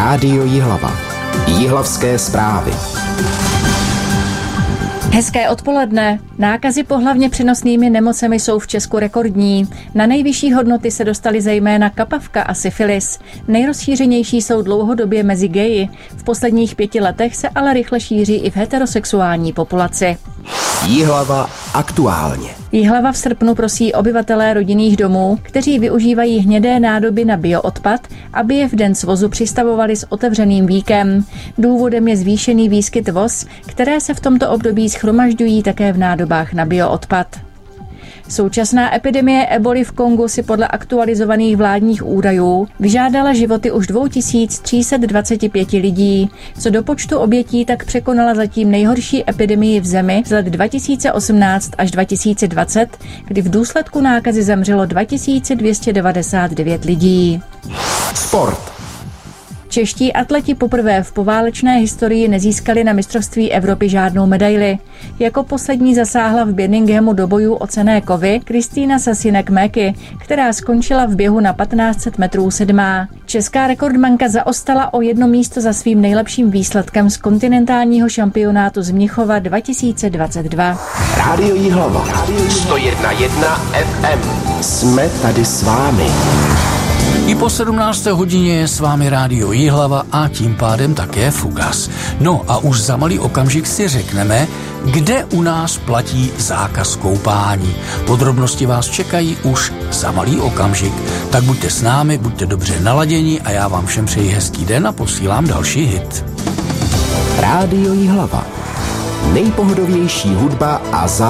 Rádio Jihlava. Jihlavské zprávy. Hezké odpoledne. Nákazy pohlavně přenosnými nemocemi jsou v Česku rekordní. Na nejvyšší hodnoty se dostaly zejména kapavka a syfilis. Nejrozšířenější jsou dlouhodobě mezi geji. V posledních 5 letech se ale rychle šíří i v heterosexuální populaci. Jihlava aktuálně. Jihlava v srpnu prosí obyvatelé rodinných domů, kteří využívají hnědé nádoby na bioodpad, aby je v den svozu přistavovali s otevřeným víkem. Důvodem je zvýšený výskyt vos, které se v tomto období shromažďují také v nádobách na bioodpad. Současná epidemie eboli v Kongu si podle aktualizovaných vládních údajů vyžádala životy už 2325 lidí. Co do počtu obětí, tak překonala zatím nejhorší epidemii v zemi z let 2018 až 2020, kdy v důsledku nákazy zemřelo 2299 lidí. Sport. Čeští atleti poprvé v poválečné historii nezískali na mistrovství Evropy žádnou medaili. Jako poslední zasáhla v Birminghamu do bojů o cenné kovy Kristýna Sasinek-Mäki, která skončila v běhu na 1500 metrů 7. Česká rekordmanka zaostala o 1 místo za svým nejlepším výsledkem z kontinentálního šampionátu z Mnichova 2022. Rádio Jihlava. 101,1 FM. Jsme tady s vámi. I po 17. hodině je s vámi Rádio Jihlava a tím pádem také Fugas. No a už za malý okamžik si řekneme, kde u nás platí zákaz koupání. Podrobnosti vás čekají už za malý okamžik. Tak buďte s námi, buďte dobře naladěni a já vám všem přeji hezký den a posílám další hit. Rádio Jihlava. Nejpohodovější hudba a